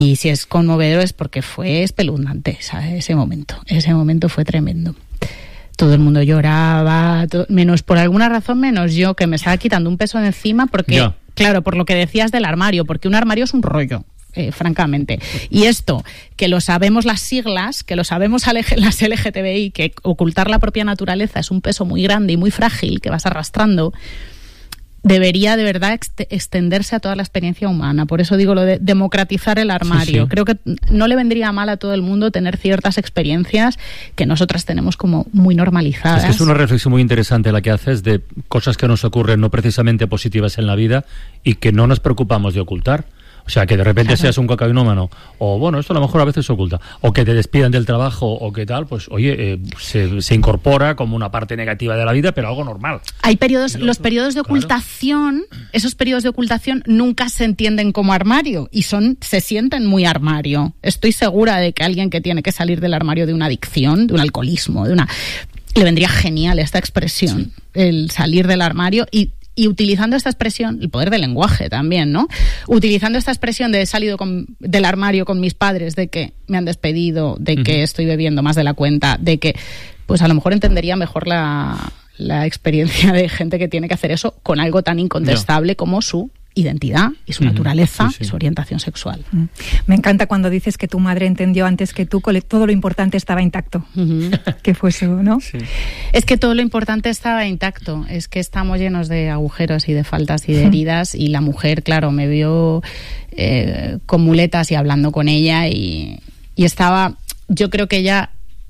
Y si es conmovedor es porque fue espeluznante, ¿sabes? Ese momento fue tremendo. Todo el mundo lloraba, menos por alguna razón, menos yo, que me estaba quitando un peso de encima porque, claro, por lo que decías del armario, porque un armario es un rollo. Francamente. Y esto, que lo sabemos las siglas, que lo sabemos las LGTBI, que ocultar la propia naturaleza es un peso muy grande y muy frágil que vas arrastrando, debería de verdad extenderse a toda la experiencia humana. Por eso digo lo de democratizar el armario. Sí. Creo que no le vendría mal a todo el mundo tener ciertas experiencias que nosotras tenemos como muy normalizadas. Es que es una reflexión muy interesante la que haces de cosas que nos ocurren no precisamente positivas en la vida y que no nos preocupamos de ocultar. O sea, que de repente seas un cocainómano, o bueno, esto a lo mejor a veces se oculta, o que te despidan del trabajo, o que tal, pues oye, se incorpora como una parte negativa de la vida, pero algo normal. Hay periodos, los periodos de ocultación, esos periodos de ocultación nunca se entienden como armario, y se sienten muy armario. Estoy segura de que alguien que tiene que salir del armario de una adicción, de un alcoholismo, le vendría genial esta expresión, el salir del armario y utilizando esta expresión, el poder del lenguaje también, ¿no? Utilizando esta expresión de he salido del armario con mis padres, de que me han despedido, de que estoy bebiendo más de la cuenta, de que, pues a lo mejor entendería mejor la experiencia de gente que tiene que hacer eso con algo tan incontestable como su identidad y su naturaleza, y su orientación sexual. Me encanta cuando dices que tu madre entendió antes que tú, todo lo importante estaba intacto. Que fue eso, ¿no? Sí. Es que todo lo importante estaba intacto. Es que estamos llenos de agujeros y de faltas y de heridas, y la mujer, claro, me vio con muletas y hablando con ella y estaba, yo creo que ella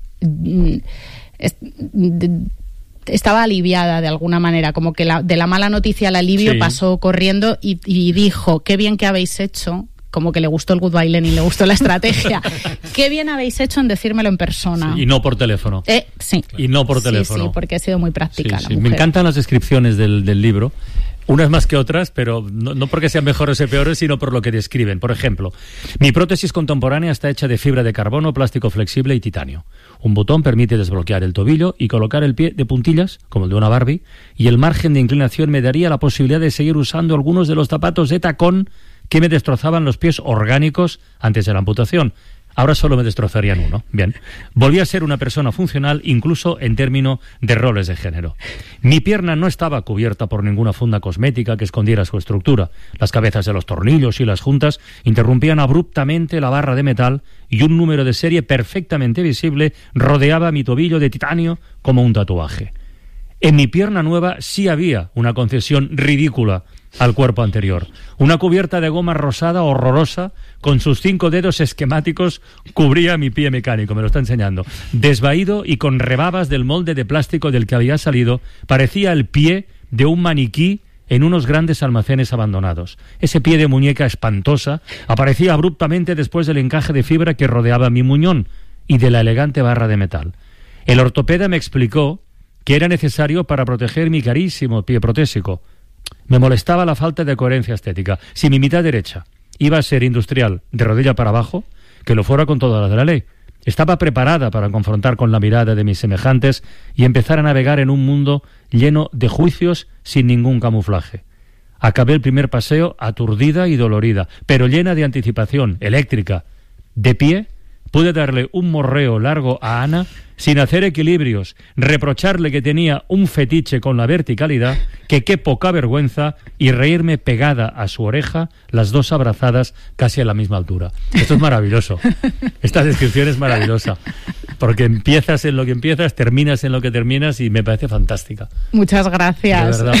estaba aliviada de alguna manera, como que de la mala noticia al alivio pasó corriendo y dijo, qué bien que habéis hecho, como que le gustó el goodbye Lenin, le gustó la estrategia, qué bien habéis hecho en decírmelo en persona. Sí, y no por teléfono. Sí. Y no por teléfono. Sí, porque ha sido muy práctica la mujer. Me encantan las descripciones del libro, unas más que otras, pero no porque sean mejores o peores, sino por lo que describen. Por ejemplo, mi prótesis contemporánea está hecha de fibra de carbono, plástico flexible y titanio. Un botón permite desbloquear el tobillo y colocar el pie de puntillas, como el de una Barbie, y el margen de inclinación me daría la posibilidad de seguir usando algunos de los zapatos de tacón que me destrozaban los pies orgánicos antes de la amputación. Ahora solo me destrozarían uno. Bien. Volví a ser una persona funcional, incluso en términos de roles de género. Mi pierna no estaba cubierta por ninguna funda cosmética que escondiera su estructura. Las cabezas de los tornillos y las juntas interrumpían abruptamente la barra de metal y un número de serie perfectamente visible rodeaba mi tobillo de titanio como un tatuaje. En mi pierna nueva sí había una concesión ridícula al cuerpo anterior. Una cubierta de goma rosada horrorosa con sus 5 dedos esquemáticos cubría mi pie mecánico, me lo está enseñando. Desvaído y con rebabas del molde de plástico del que había salido, parecía el pie de un maniquí en unos grandes almacenes abandonados. Ese pie de muñeca espantosa aparecía abruptamente después del encaje de fibra que rodeaba mi muñón y de la elegante barra de metal. El ortopeda me explicó que era necesario para proteger mi carísimo pie protésico. Me molestaba la falta de coherencia estética. Si mi mitad derecha iba a ser industrial de rodilla para abajo, que lo fuera con toda la de la ley. Estaba preparada para confrontar con la mirada de mis semejantes y empezar a navegar en un mundo lleno de juicios sin ningún camuflaje. Acabé el primer paseo aturdida y dolorida, pero llena de anticipación, eléctrica. De pie, pude darle un morreo largo a Ana sin hacer equilibrios, reprocharle que tenía un fetiche con la verticalidad, que qué poca vergüenza, y reírme pegada a su oreja, las dos abrazadas casi a la misma altura. Esto es maravilloso. Esta descripción es maravillosa, porque empiezas en lo que empiezas, terminas en lo que terminas, y me parece fantástica. Muchas gracias. De verdad.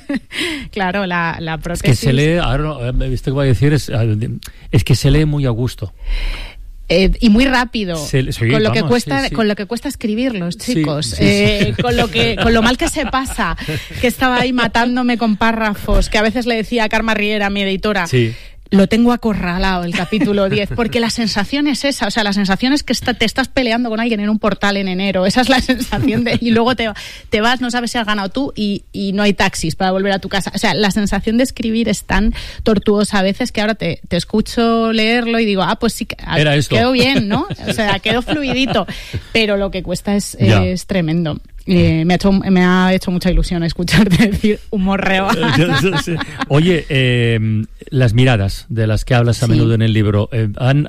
Claro, la prótesis... Es que se lee, ahora esto que voy a decir es que se lee muy a gusto. Y muy rápido, con lo que cuesta escribirlos, chicos, con lo mal que se pasa, que estaba ahí matándome con párrafos, que a veces le decía a Carmen Riera, mi editora, lo tengo acorralado el capítulo 10, porque la sensación es esa, o sea, la sensación es que te estás peleando con alguien en un portal en enero, esa es la sensación y luego te vas, no sabes si has ganado tú y no hay taxis para volver a tu casa, o sea, la sensación de escribir es tan tortuosa a veces que ahora te escucho leerlo y digo, pues sí, quedó bien, ¿no? O sea, quedó fluidito, pero lo que cuesta es tremendo. Me ha hecho mucha ilusión escucharte decir humor real. Oye, las miradas de las que hablas a menudo en el libro,